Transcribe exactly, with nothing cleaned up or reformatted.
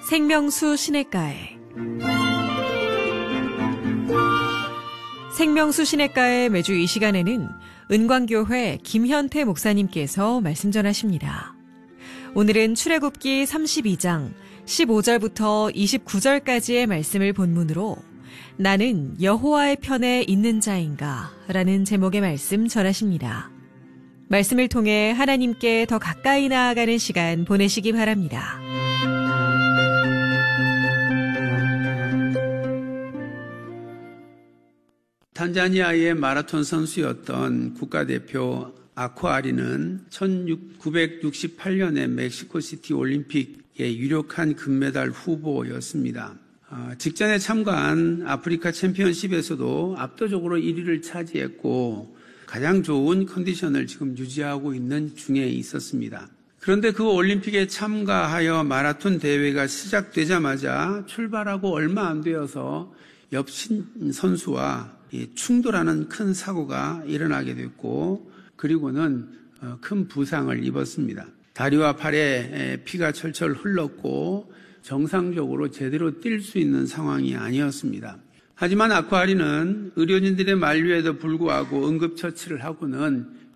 생명수 시냇가에 생명수 시냇가에 매주 이 시간에는 은광교회 김현태 목사님께서 말씀 전하십니다. 오늘은 출애굽기 삼십이 장 십오 절부터 이십구 절까지의 말씀을 본문으로 나는 여호와의 편에 있는 자인가 라는 제목의 말씀 전하십니다. 말씀을 통해 하나님께 더 가까이 나아가는 시간 보내시기 바랍니다. 탄자니아의 마라톤 선수였던 국가대표 아쿠아리는 천구백육십팔 년에 멕시코시티 올림픽의 유력한 금메달 후보였습니다. 어, 직전에 참가한 아프리카 챔피언십에서도 압도적으로 일 위를 차지했고 가장 좋은 컨디션을 지금 유지하고 있는 중에 있었습니다. 그런데 그 올림픽에 참가하여 마라톤 대회가 시작되자마자 출발하고 얼마 안 되어서 옆 선수와 충돌하는 큰 사고가 일어나게 됐고 그리고는 큰 부상을 입었습니다. 다리와 팔에 피가 철철 흘렀고 정상적으로 제대로 뛸 수 있는 상황이 아니었습니다. 하지만 아쿠아리는 의료진들의 만류에도 불구하고 응급처치를 하고는